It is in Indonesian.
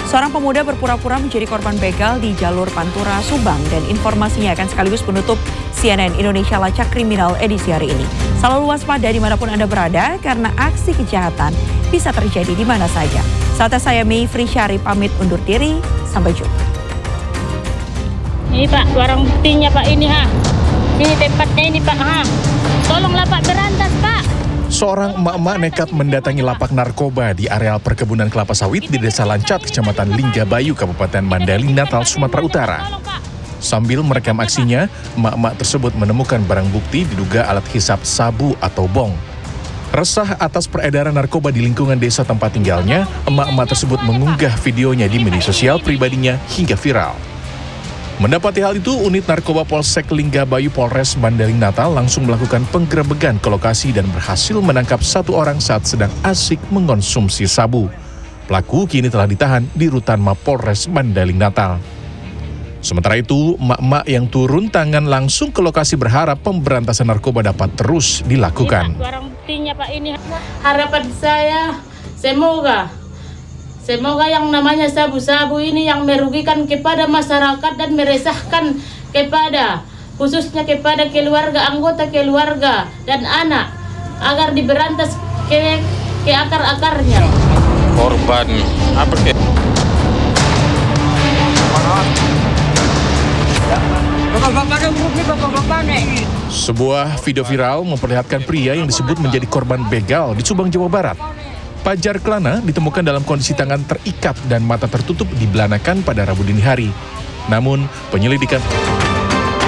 Seorang pemuda berpura-pura menjadi korban begal di jalur Pantura, Subang, dan informasinya akan sekaligus menutup CNN Indonesia Lacak Kriminal edisi hari ini. Selalu waspada dimanapun Anda berada karena aksi kejahatan bisa terjadi di mana saja. Saatnya saya Mayfri Syari pamit undur diri, sampai jumpa. Ini Pak, barang buktinya Pak ini Ini tempatnya ini Pak Tolonglah Pak berantas Pak. Seorang emak-emak nekat mendatangi lapak narkoba di areal perkebunan kelapa sawit di Desa Lancat, Kecamatan Linggabayu, Kabupaten Mandailing, Natal, Sumatera Utara. Sambil merekam aksinya, emak-emak tersebut menemukan barang bukti diduga alat hisap sabu atau bong. Resah atas peredaran narkoba di lingkungan desa tempat tinggalnya, emak-emak tersebut mengunggah videonya di media sosial pribadinya hingga viral. Mendapati hal itu, unit narkoba Polsek Linggabayu Polres Mandailing Natal langsung melakukan penggerebekan ke lokasi dan berhasil menangkap satu orang saat sedang asik mengonsumsi sabu. Pelaku kini telah ditahan di Rutan Mapolres Mandailing Natal. Sementara itu, emak-emak yang turun tangan langsung ke lokasi berharap pemberantasan narkoba dapat terus dilakukan. Ini Pak, barang buktinya Pak ini. Harapan saya Semoga yang namanya sabu-sabu ini yang merugikan kepada masyarakat dan meresahkan khususnya kepada keluarga, anggota keluarga dan anak, agar diberantas ke akar-akarnya. Korban apa ke? Sebuah video viral memperlihatkan pria yang disebut menjadi korban begal di Subang, Jawa Barat. Pajar Kelana ditemukan dalam kondisi tangan terikat dan mata tertutup dibelanakan pada Rabu dini hari. Namun, penyelidikan